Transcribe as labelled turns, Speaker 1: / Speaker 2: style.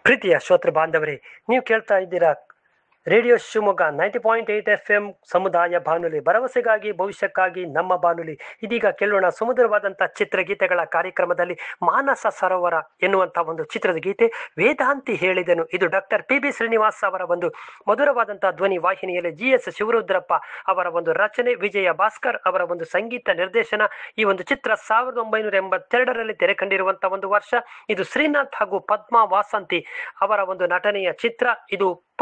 Speaker 1: ಪ್ರೀತಿಯ ಶ್ರೋತೃ ಬಾಂಧವರೇ, ನೀವು ಕೇಳ್ತಾ ಇದ್ದೀರಾ ರೇಡಿಯೋ ಶಿವಮೊಗ್ಗ 90.8 FM ಸಮುದಾಯ ಬಾನುಲಿ, ಭರವಸೆಗಾಗಿ ಭವಿಷ್ಯಕ್ಕಾಗಿ ನಮ್ಮ ಬಾನುಲಿ. ಇದೀಗ ಕೇಳೋಣ ಸುಮಧುರವಾದಂಥ ಚಿತ್ರಗೀತೆಗಳ ಕಾರ್ಯಕ್ರಮದಲ್ಲಿ ಮಾನಸ ಸರೋವರ ಎನ್ನುವಂಥ ಒಂದು ಚಿತ್ರದ ಗೀತೆ. ವೇದಾಂತಿ ಹೇಳಿದನು, ಇದು ಡಾಕ್ಟರ್ PB ಶ್ರೀನಿವಾಸ್ ಅವರ ಒಂದು ಮಧುರವಾದಂಥ ಧ್ವನಿ ವಾಹಿನಿಯಲ್ಲಿ GS ಶಿವರುದ್ರಪ್ಪ ಅವರ ಒಂದು ರಚನೆ, ವಿಜಯ ಭಾಸ್ಕರ್ ಅವರ ಒಂದು ಸಂಗೀತ ನಿರ್ದೇಶನ. ಈ ಒಂದು ಚಿತ್ರ 1982ರಲ್ಲಿ ತೆರೆ ಕಂಡಿರುವಂತಹ ಒಂದು ವರ್ಷ. ಇದು ಶ್ರೀನಾಥ್ ಹಾಗೂ ಪದ್ಮಾ ವಾಸಂತಿ ಅವರ ಒಂದು ನಟನೆಯ ಚಿತ್ರ. ಇದು